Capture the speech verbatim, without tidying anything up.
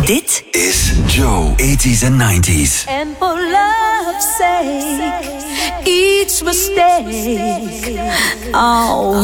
Dit is Joe, eighties and nineties. And for love's sake, each mistake, oh.